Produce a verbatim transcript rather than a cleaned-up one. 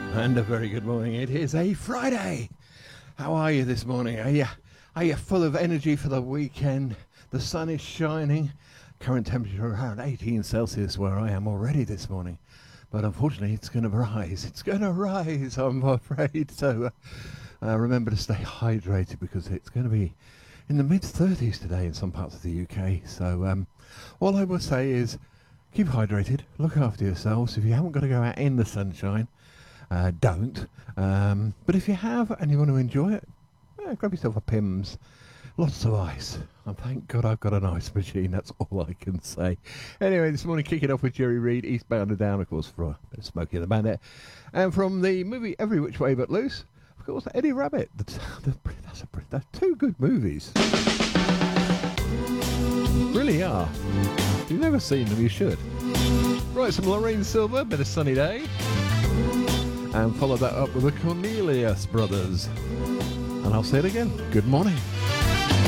And a very good morning. It is a Friday. How are you this morning? Are you, are you full of energy for the weekend? The sun is shining. Current temperature around eighteen Celsius where I am already this morning. But unfortunately, it's going to rise. It's going to rise, I'm afraid. So uh, uh, remember to stay hydrated because it's going to be in the mid thirties today in some parts of the U K. So um, all I will say is keep hydrated. Look after yourselves. If you haven't got to go out in the sunshine, Uh, don't. Um, but if you have and you want to enjoy it, yeah, grab yourself a Pimm's. Lots of ice. And thank God I've got an ice machine. That's all I can say. Anyway, this morning kicking off with Jerry Reed, Eastbound and Down, of course, for a bit of Smokey and the Bandit. And from the movie Every Which Way But Loose, of course, Eddie Rabbit. The, the, that's, a, that's two good movies. Really are. If you've never seen them, you should. Right, some Lorraine Silver, bit of Sunny Day. And follow that up with the Cornelius Brothers. And I'll say it again. Good morning.